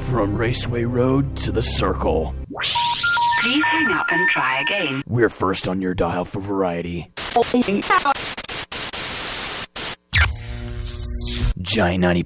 From Raceway Road to the Circle. Please hang up and try again. We're first on your dial for variety. Giant 90